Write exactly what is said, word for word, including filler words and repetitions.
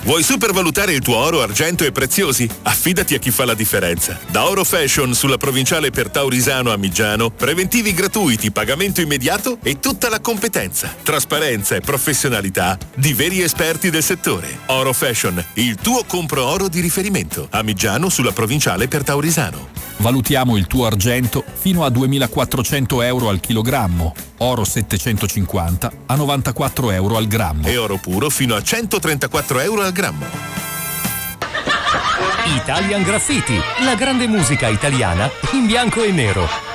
Vuoi supervalutare il tuo oro, argento e preziosi? Affidati a chi fa la differenza. Da Oro Fashion sulla provinciale per Taurisano a Migiano, preventivi gratuiti, pagamento immediato e tutta la competenza, trasparenza e professionalità di veri esperti del settore. Oro Fashion, il tuo compro oro di riferimento. A Migiano sulla provinciale per Taurisano. Valutiamo il tuo argento fino a duemilaquattrocento euro al chilogrammo, oro settecentocinquanta a novantaquattro euro al grammo e oro puro fino a centotrentaquattro euro al grammo. Italian Graffiti, la grande musica italiana in bianco e nero.